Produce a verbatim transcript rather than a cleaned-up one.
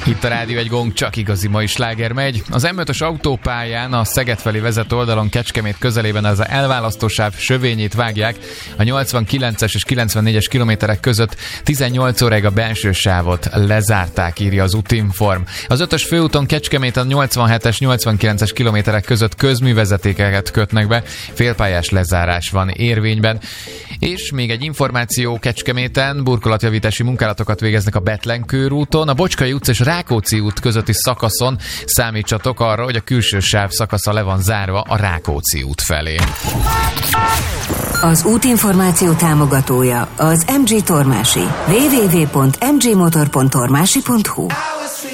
Itt a Rádió egy Gong, csak igazi mai sláger megy. Az em ötös autópályán a Szeged felé vezető oldalon Kecskemét közelében az elválasztósáv sövényét vágják. A nyolcvankilences és kilencvennégyes kilométerek között tizennyolc óráig a belső sávot lezárták, írja az Utinform. Az ötös főúton Kecskemét a nyolcvanhetes nyolcvankilences kilométerek között közművezetékeket kötnek be, félpályás lezárás van érvényben. És még egy információ, Kecskeméten burkolatjavítási munkálatokat végeznek a Betlen körúton, a Bocskai utca és Rákóczi út közötti szakaszon számítsatok arra, hogy a külső sáv szakasza le van zárva a Rákóczi út felé. Az útinformáció támogatója az em gé Tormási. double-u double-u double-u pont em gé motor pont tormási pont hu